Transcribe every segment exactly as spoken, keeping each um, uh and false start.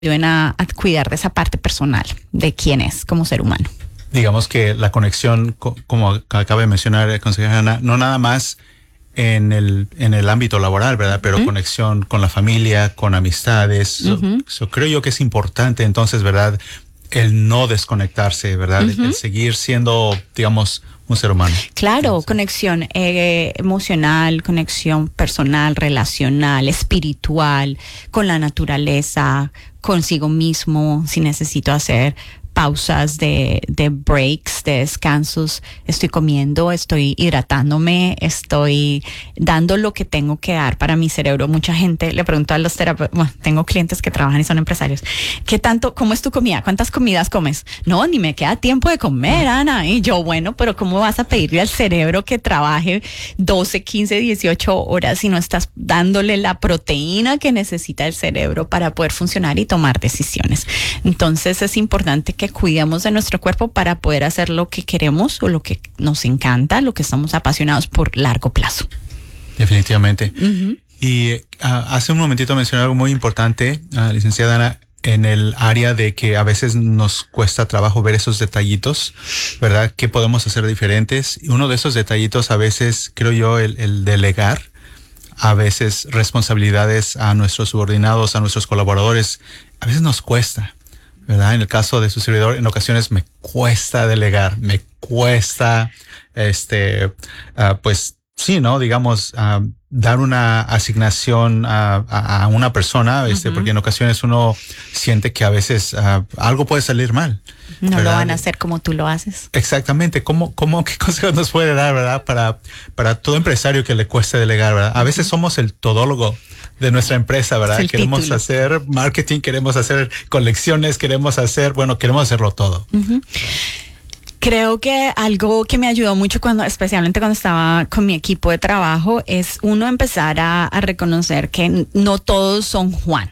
ayuden a, a cuidar de esa parte personal de quién es como ser humano. Digamos que la conexión, como acaba de mencionar el consejero Ana, no nada más en el en el ámbito laboral, ¿verdad? Pero uh-huh. conexión con la familia, con amistades. Uh-huh. So, so creo yo que es importante entonces, ¿verdad? El no desconectarse, ¿verdad? Uh-huh. El, el seguir siendo, digamos, un ser humano. Claro, sí. Conexión eh, emocional, conexión personal, relacional, espiritual, con la naturaleza, consigo mismo, si necesito hacer pausas de, de breaks, de descansos, estoy comiendo, estoy hidratándome, estoy dando lo que tengo que dar para mi cerebro. Mucha gente le pregunta a los terapeutas, bueno, tengo clientes que trabajan y son empresarios, ¿qué tanto, cómo es tu comida? ¿Cuántas comidas comes? No, ni me queda tiempo de comer, Ana. Y yo, bueno, pero ¿cómo vas a pedirle al cerebro que trabaje doce, quince, dieciocho horas si no estás dándole la proteína que necesita el cerebro para poder funcionar y tomar decisiones? Entonces es importante que cuidemos de nuestro cuerpo para poder hacer lo que queremos o lo que nos encanta, lo que estamos apasionados por largo plazo. Definitivamente. Uh-huh. Y uh, hace un momentito mencioné algo muy importante, uh, licenciada Ana, en el área de que a veces nos cuesta trabajo ver esos detallitos, ¿verdad? ¿Qué podemos hacer diferentes? Y uno de esos detallitos a veces, creo yo, el, el delegar a veces responsabilidades a nuestros subordinados, a nuestros colaboradores, a veces nos cuesta, ¿verdad? En el caso de su servidor, en ocasiones me cuesta delegar, me cuesta, este, uh, pues sí, ¿no? Digamos, uh, dar una asignación a, a, a una persona, este, uh-huh. porque en ocasiones uno siente que a veces uh, algo puede salir mal. No ¿verdad? Lo van a hacer como tú lo haces. Exactamente. ¿Cómo, cómo, qué consejos nos puede dar, verdad? Para, para todo empresario que le cueste delegar, ¿verdad? A veces somos el todólogo de nuestra empresa, ¿verdad? Queremos título. hacer marketing, queremos hacer colecciones, queremos hacer, bueno, queremos hacerlo todo. Uh-huh. Creo que algo que me ayudó mucho cuando, especialmente cuando estaba con mi equipo de trabajo, es uno empezar a, a reconocer que no todos son Juan.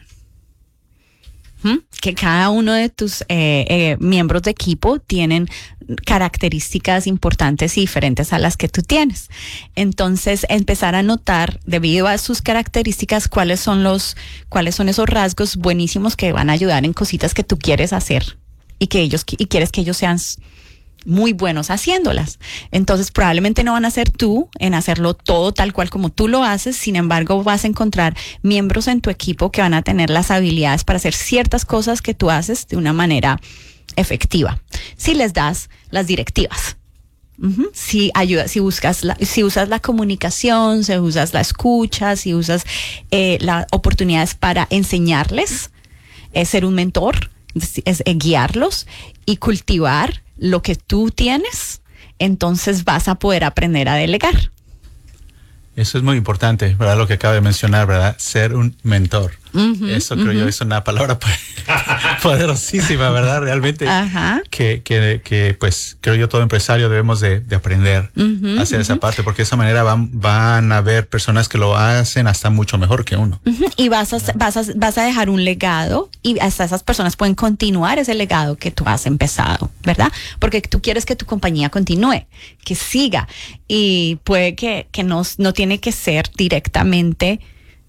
¿Mm? Que cada uno de tus eh, eh, miembros de equipo tienen características importantes y diferentes a las que tú tienes. Entonces, empezar a notar, debido a sus características, cuáles son los, cuáles son esos rasgos buenísimos que van a ayudar en cositas que tú quieres hacer y que ellos y quieres que ellos sean muy buenos haciéndolas. Entonces probablemente no van a ser tú en hacerlo todo tal cual como tú lo haces, sin embargo vas a encontrar miembros en tu equipo que van a tener las habilidades para hacer ciertas cosas que tú haces de una manera efectiva, si les das las directivas. Uh-huh. Si ayudas, si buscas la, si usas la comunicación, si usas la escucha, si usas eh, las oportunidades para enseñarles, es ser un mentor, es, es eh, guiarlos y cultivar lo que tú tienes, entonces vas a poder aprender a delegar. Eso es muy importante, ¿verdad? Lo que acaba de mencionar, ¿verdad? Ser un mentor. Uh-huh, Eso creo uh-huh. yo es una palabra poderosísima, ¿verdad? Realmente uh-huh. que, que, que pues creo yo todo empresario debemos de, de aprender uh-huh, a hacer uh-huh. esa parte, porque de esa manera van, van a haber personas que lo hacen hasta mucho mejor que uno. Uh-huh. Y vas a, vas, a, vas a dejar un legado y hasta esas personas pueden continuar ese legado que tú has empezado, ¿verdad? Porque tú quieres que tu compañía continúe, que siga y puede que, que no, no tiene que ser directamente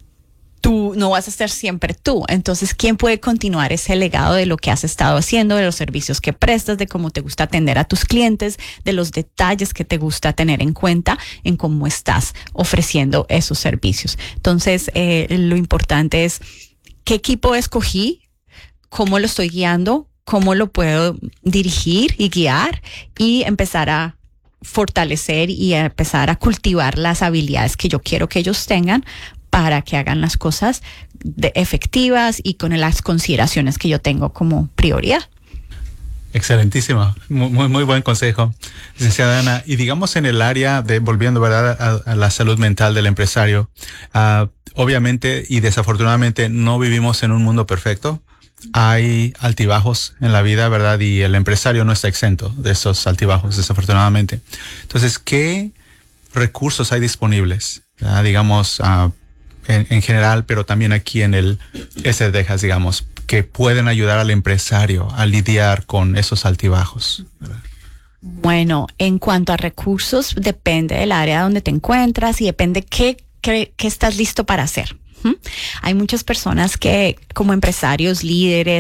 tú, no vas a ser siempre tú. Entonces, ¿quién puede continuar ese legado de lo que has estado haciendo, de los servicios que prestas, de cómo te gusta atender a tus clientes, de los detalles que te gusta tener en cuenta en cómo estás ofreciendo esos servicios? Entonces, eh, lo importante es qué equipo escogí, cómo lo estoy guiando, cómo lo puedo dirigir y guiar y empezar a fortalecer y a empezar a cultivar las habilidades que yo quiero que ellos tengan para que hagan las cosas de efectivas y con las consideraciones que yo tengo como prioridad. Excelentísimo, muy, muy, muy buen consejo, licenciada Ana. Y digamos en el área de, volviendo, ¿verdad?, a, a la salud mental del empresario, uh, obviamente y desafortunadamente no vivimos en un mundo perfecto. Hay altibajos en la vida, ¿verdad? Y el empresario no está exento de esos altibajos, desafortunadamente. Entonces, ¿qué recursos hay disponibles? ¿Verdad? Digamos, uh, en, en general, pero también aquí en el S de Texas, digamos, que pueden ayudar al empresario a lidiar con esos altibajos, ¿verdad? Bueno, en cuanto a recursos, depende del área donde te encuentras y depende qué, qué, qué estás listo para hacer. ¿Mm? Hay muchas personas que como empresarios, líderes,